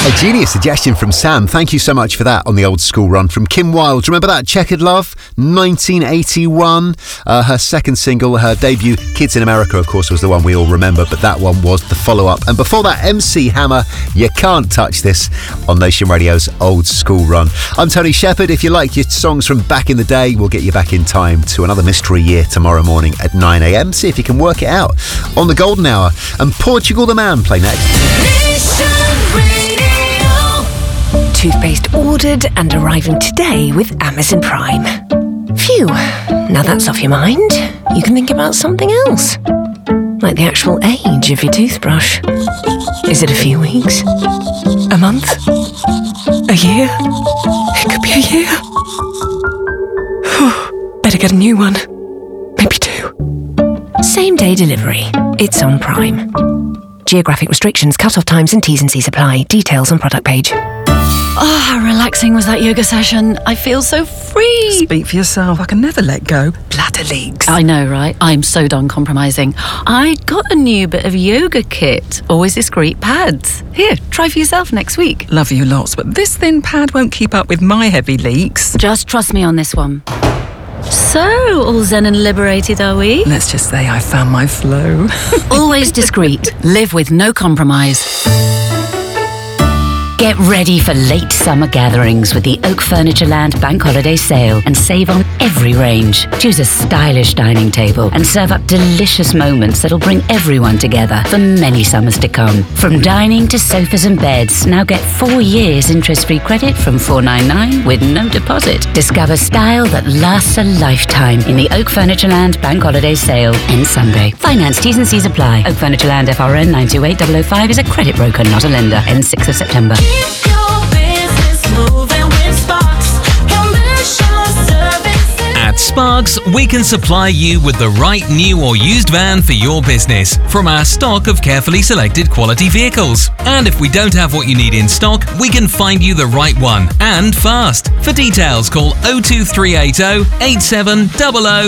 A genius suggestion from Sam. Thank you so much for that on the Old School Run from Kim Wilde. Remember that? Checkered Love, 1981. Her second single, her debut, Kids in America, of course, was the one we all remember, but that one was the follow-up. And before that, MC Hammer, You Can't Touch This on Nation Radio's Old School Run. I'm Tony Shepherd. If you like your songs from back in the day, we'll get you back in time to another mystery year tomorrow morning at 9 a.m. See if you can work it out on the Golden Hour. And Portugal the Man play next. Toothpaste ordered and arriving today with Amazon Prime. Phew, now that's off your mind. You can think about something else. Like the actual age of your toothbrush. Is it a few weeks? A month? A year? It could be a year. Better get a new one. Maybe 2. Same day delivery. It's on Prime. Geographic restrictions, cut-off times and T's and C's apply. Details on product page. Oh, how relaxing was that yoga session. I feel so free. Speak for yourself. I can never let go. Bladder leaks. I know, right? I'm so done compromising. I got a new bit of yoga kit. Always discreet pads. Here, try for yourself next week. Love you lots, but this thin pad won't keep up with my heavy leaks. Just trust me on this one. So, all zen and liberated, are we? Let's just say I found my flow. Always discreet. Live with no compromise. Get ready for late summer gatherings with the Oak Furnitureland Bank Holiday Sale and save on every range. Choose a stylish dining table and serve up delicious moments that'll bring everyone together for many summers to come. From dining to sofas and beds, now get 4 years interest-free credit from $4.99 with no deposit. Discover style that lasts a lifetime in the Oak Furnitureland Bank Holiday Sale ends Sunday. Finance T's and C's apply. Oak Furnitureland FRN 928005 is a credit broker, not a lender. Ends 6th of September. Keep your business moving with Sparks Commercial Services. At Sparks, we can supply you with the right new or used van for your business from our stock of carefully selected quality vehicles. And if we don't have what you need in stock, we can find you the right one, and fast. For details, call 02380 8700